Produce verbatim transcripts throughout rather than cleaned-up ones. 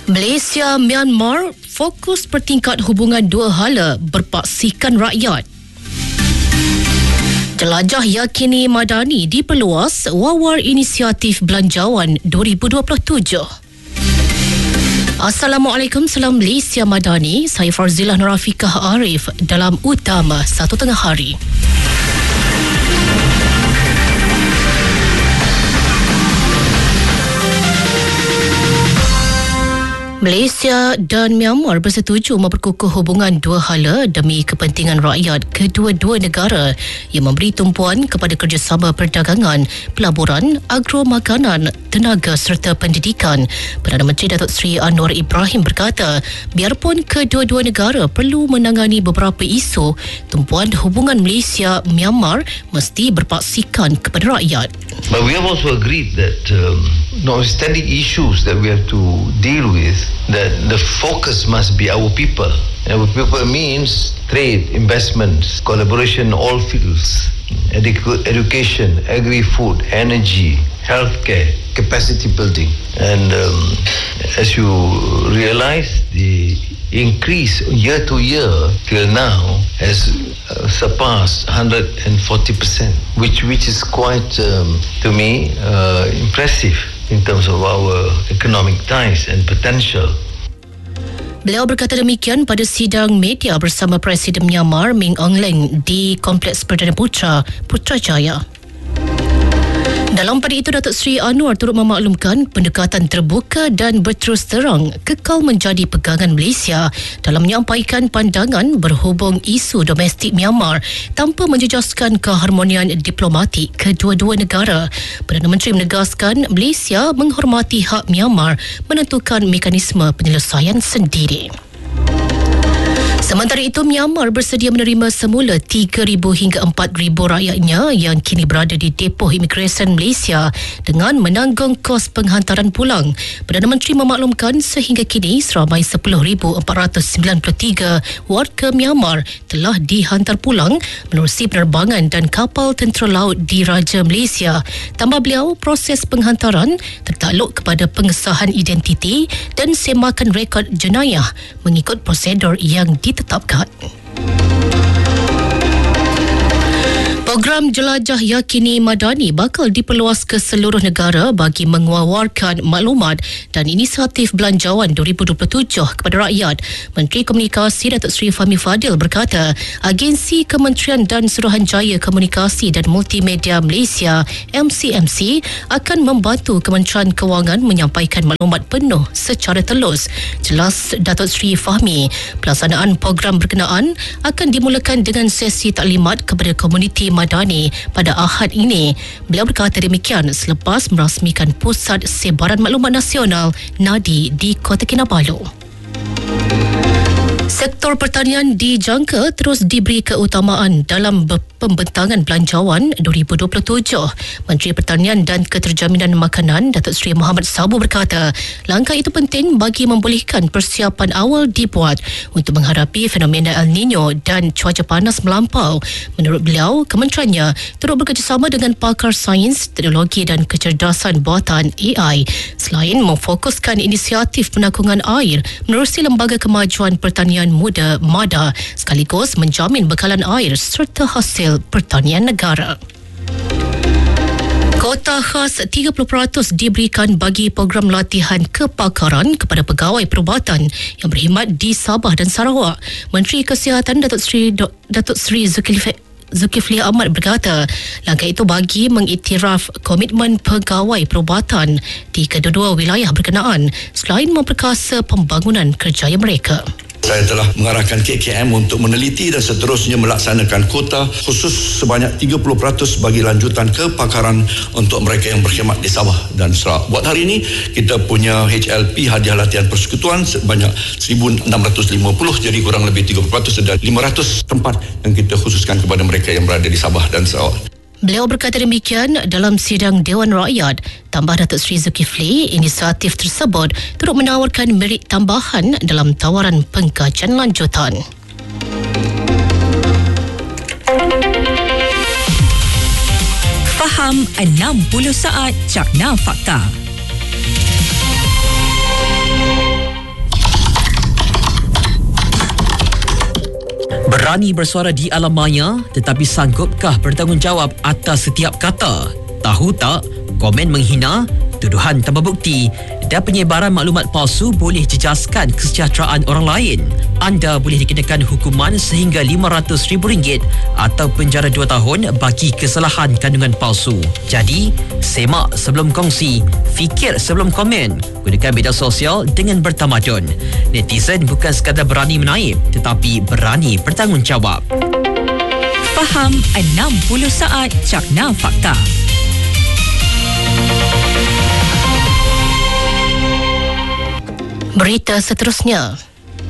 Malaysia Myanmar fokus bertingkat hubungan dua hala berpaksikan rakyat. Jelajah Yakini Madani diperluas wawar inisiatif belanjawan dua ribu dua puluh tujuh. Assalamualaikum, salam Malaysia Madani. Saya Farzilah Nurafikah Arif dalam Utama Satu Tengah Hari. Malaysia dan Myanmar bersetuju memperkukuh hubungan dua hala demi kepentingan rakyat kedua-dua negara yang memberi tumpuan kepada kerjasama perdagangan, pelaburan, agromakanan, tenaga serta pendidikan. Perdana Menteri Datuk Seri Anwar Ibrahim berkata, biarpun kedua-dua negara perlu menangani beberapa isu, tumpuan hubungan Malaysia-Myanmar mesti berpaksikan kepada rakyat. But we have also agreed that um, notwithstanding issues that we have to deal with, that the focus must be our people. Our people means trade, investments, collaboration in all fields, edu- education, agri-food, energy, healthcare, capacity building. And um, as you realize, the increase year to year till now has uh, surpassed one hundred forty percent, which which is quite, um, to me, uh, impressive in terms of our economic ties and potential. Beliau berkata demikian pada sidang media bersama Presiden Myanmar Min Aung Hlaing di Kompleks Perdana Putra, Putrajaya. Dalam pada itu, Datuk Seri Anwar turut memaklumkan pendekatan terbuka dan berterus terang kekal menjadi pegangan Malaysia dalam menyampaikan pandangan berhubung isu domestik Myanmar tanpa menjejaskan keharmonian diplomatik kedua-dua negara. Perdana Menteri menegaskan Malaysia menghormati hak Myanmar menentukan mekanisme penyelesaian sendiri. Sementara itu, Myanmar bersedia menerima semula tiga ribu hingga empat ribu rakyatnya yang kini berada di depoh imigresen Malaysia dengan menanggung kos penghantaran pulang. Perdana Menteri memaklumkan sehingga kini seramai sepuluh ribu empat ratus sembilan puluh tiga warga Myanmar telah dihantar pulang menerusi penerbangan dan kapal tentera laut di Raja Malaysia. Tambah beliau, proses penghantaran tertakluk kepada pengesahan identiti dan semakan rekod jenayah mengikut prosedur yang ditetapkan. Program Jelajah Yakini Madani bakal diperluas ke seluruh negara bagi mengeluarkan maklumat dan inisiatif belanjawan dua ribu dua puluh tujuh kepada rakyat. Menteri Komunikasi Datuk Seri Fahmi Fadil berkata, agensi Kementerian dan Suruhanjaya Komunikasi dan Multimedia Malaysia M C M C akan membantu Kementerian Kewangan menyampaikan maklumat penuh secara telus. Jelas Datuk Seri Fahmi, pelaksanaan program berkenaan akan dimulakan dengan sesi taklimat kepada komuniti Madani pada Ahad ini. Beliau berkata demikian selepas merasmikan Pusat Sebaran Maklumat Nasional Nadi di Kota Kinabalu. Sektor pertanian dijangka terus diberi keutamaan dalam pembentangan belanjawan dua ribu dua puluh tujuh. Menteri Pertanian dan Keterjaminan Makanan Datuk Seri Muhammad Sabu berkata, langkah itu penting bagi membolehkan persiapan awal dibuat untuk menghadapi fenomena El Nino dan cuaca panas melampau. Menurut beliau, kementeriannya turut bekerjasama dengan pakar sains, teknologi dan kecerdasan buatan A I selain memfokuskan inisiatif penanggungan air menerusi Lembaga Kemajuan Pertanian Muda MADA sekaligus menjamin bekalan air serta hasil pertanian negara. Kota khas tiga puluh peratus diberikan bagi program latihan kepakaran kepada pegawai perubatan yang berkhidmat di Sabah dan Sarawak. Menteri Kesihatan Datuk Seri Datuk Seri Zulkifli Zulkifli Ahmad berkata, langkah itu bagi mengiktiraf komitmen pegawai perubatan di kedua-dua wilayah berkenaan selain memperkasa pembangunan kerjaya mereka. Saya telah mengarahkan K K M untuk meneliti dan seterusnya melaksanakan kota khusus sebanyak tiga puluh peratus bagi lanjutan kepakaran untuk mereka yang berkhidmat di Sabah dan Sarawak. Buat hari ini, kita punya H L P hadiah latihan persekutuan sebanyak seribu enam ratus lima puluh, jadi kurang lebih tiga puluh peratus dan lima ratus tempat yang kita khususkan kepada mereka yang berada di Sabah dan Sarawak. Beliau berkata demikian dalam sidang Dewan Rakyat. Tambah Datuk Seri Zulkifli, inisiatif tersebut turut menawarkan merit tambahan dalam tawaran pengkajian lanjutan. Faham enam puluh saat Cakna Fakta. Berani bersuara di alam maya, tetapi sanggupkah bertanggungjawab atas setiap kata? Tahu tak, komen menghina, tuduhan tanpa bukti dan penyebaran maklumat palsu boleh jejaskan kesejahteraan orang lain. Anda boleh dikenakan hukuman sehingga lima ratus ribu ringgit atau penjara dua tahun bagi kesalahan kandungan palsu. Jadi, semak sebelum kongsi, fikir sebelum komen. Gunakan media sosial dengan bertamadun. Netizen bukan sekadar berani menaip, tetapi berani bertanggungjawab. Faham enam puluh saat Cakna Fakta. Berita seterusnya.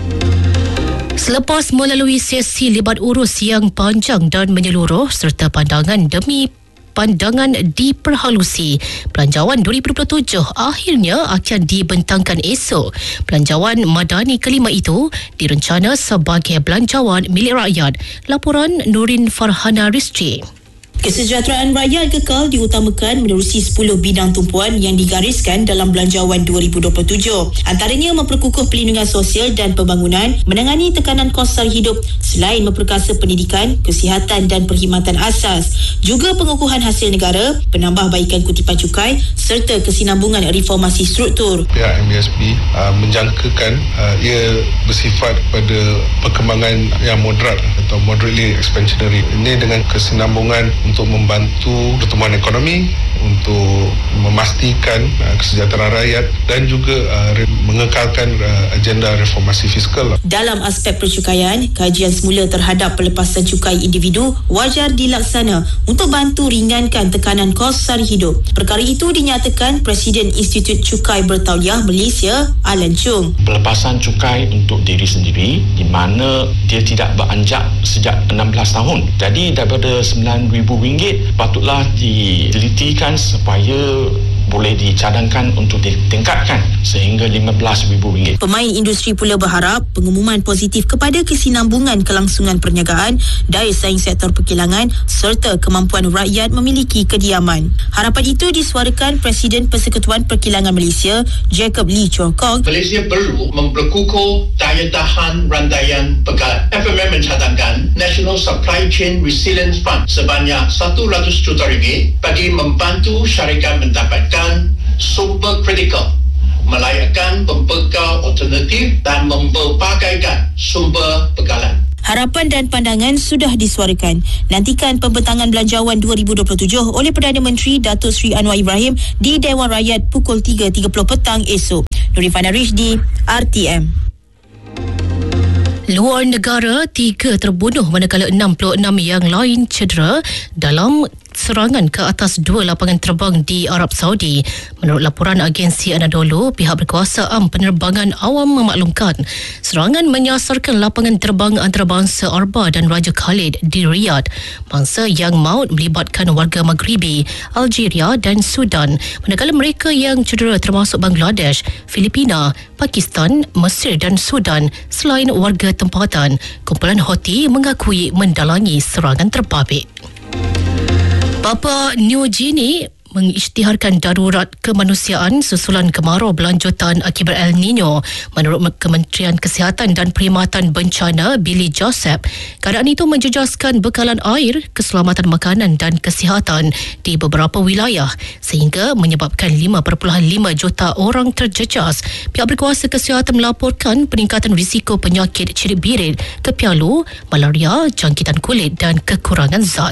Selepas melalui sesi libat urus yang panjang dan menyeluruh serta pandangan demi pandangan diperhalusi, Belanjawan dua ribu dua puluh tujuh akhirnya akan dibentangkan esok. Belanjawan Madani kelima itu direncana sebagai belanjawan milik rakyat. Laporan Nurin Farhana Rizki. Kesejahteraan rakyat kekal diutamakan menerusi sepuluh bidang tumpuan yang digariskan dalam Belanjawan dua ribu dua puluh tujuh. Antaranya memperkukuh pelindungan sosial dan pembangunan, menangani tekanan kos sara hidup selain memperkasa pendidikan, kesihatan dan perkhidmatan asas. Juga pengukuhan hasil negara, penambahbaikan kutipan cukai serta kesinambungan reformasi struktur. Pihak M B S P uh, menjangkakan uh, ia bersifat pada perkembangan yang moderat atau moderately expansionary. Ini dengan kesinambungan untuk membantu pertumbuhan ekonomi, untuk memastikan uh, kesejahteraan rakyat dan juga uh, re- mengekalkan uh, agenda reformasi fiskal. Dalam aspek percukaian, kajian semula terhadap pelepasan cukai individu wajar dilaksana untuk bantu ringankan tekanan kos sara hidup. Perkara itu dinyatakan Presiden Institut Cukai Bertauliah Malaysia, Alan Chung. Pelepasan cukai untuk diri sendiri di mana dia tidak beranjak sejak enam belas tahun. Jadi daripada sembilan ribu ringgit patutlah ditelitikan supaya boleh dicadangkan untuk ditingkatkan sehingga lima belas ribu ringgit. Pemain industri pula berharap pengumuman positif kepada kesinambungan kelangsungan perniagaan, daya saing sektor perkilangan serta kemampuan rakyat memiliki kediaman. Harapan itu disuarakan Presiden Persekutuan Perkilangan Malaysia, Jacob Lee Chor Kong. Malaysia perlu memperkukuh daya tahan rantaian bekalan. F M M mencadangkan National Supply Chain Resilience Fund sebanyak seratus juta ringgit bagi membantu syarikat mendapatkan sumber kritikal, melayakkan pembekal alternatif dan memperbagaikan sumber bekalan. Harapan dan pandangan sudah disuarakan. Nantikan pembentangan Belanjawan dua ribu dua puluh tujuh oleh Perdana Menteri Datuk Seri Anwar Ibrahim di Dewan Rakyat pukul tiga tiga puluh petang esok. Nurifana Rizdi, R T M. Luar negara, tiga terbunuh manakala enam puluh enam yang lain cedera dalam serangan ke atas dua lapangan terbang di Arab Saudi. Menurut laporan agensi Anadolu, pihak berkuasa am penerbangan awam memaklumkan serangan menyasarkan lapangan terbang antarabangsa Arba dan Raja Khalid di Riyadh. Mangsa yang maut melibatkan warga Maghribi, Algeria dan Sudan, manakala mereka yang cedera termasuk Bangladesh, Filipina, Pakistan, Mesir dan Sudan selain warga tempatan. Kumpulan Houthi mengakui mendalangi serangan terbabit. Papua New Guinea mengisytiharkan darurat kemanusiaan susulan kemarau berlanjutan akibat El Nino. Menurut Kementerian Kesihatan dan Perkhidmatan Bencana Billy Joseph, keadaan itu menjejaskan bekalan air, keselamatan makanan dan kesihatan di beberapa wilayah sehingga menyebabkan lima perpuluhan lima juta orang terjejas. Pihak berkuasa kesihatan melaporkan peningkatan risiko penyakit ciri birit, kepialu, malaria, jangkitan kulit dan kekurangan zat.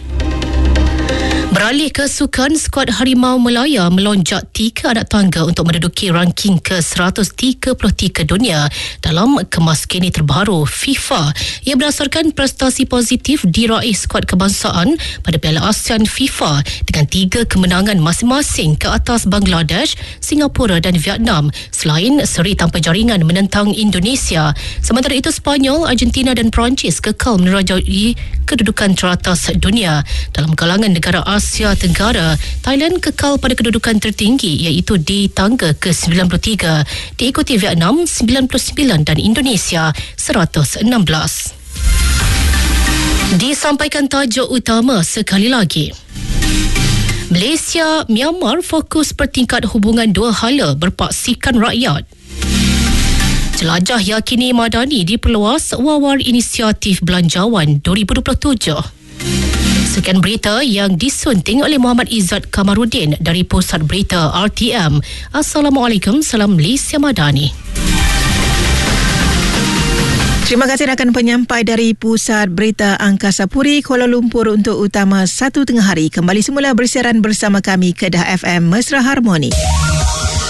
Beralih ke sukan, skuad Harimau Melaya melonjak tiga anak tangga untuk menduduki ranking ke seratus tiga puluh tiga dunia dalam kemas kini terbaru FIFA. Ia berdasarkan prestasi positif diraih skuad kebangsaan pada Piala ASEAN FIFA dengan tiga kemenangan masing-masing ke atas Bangladesh, Singapura dan Vietnam selain seri tanpa jaringan menentang Indonesia. Sementara itu, Sepanyol, Argentina dan Perancis kekal merajai kedudukan teratas dunia. Dalam kalangan negara Asia Tenggara, Thailand kekal pada kedudukan tertinggi iaitu di tangga ke sembilan puluh tiga, diikuti Vietnam sembilan puluh sembilan dan Indonesia seratus enam belas. Disampaikan tajuk utama sekali lagi. Malaysia, Myanmar fokus pertingkat hubungan dua hala berpaksikan rakyat. Jelajah Yakini Madani diperluas Wawar Inisiatif Belanjawan dua ribu dua puluh tujuh. Sekian berita yang disunting oleh Muhammad Izzat Kamarudin dari Pusat Berita R T M. Assalamualaikum, salam Malaysia Madani. Terima kasih rakan penyampai dari Pusat Berita Angkasa Puri, Kuala Lumpur untuk Utama satu Tengah Hari. Kembali semula bersiaran bersama kami Kedah F M Mesra Harmoni.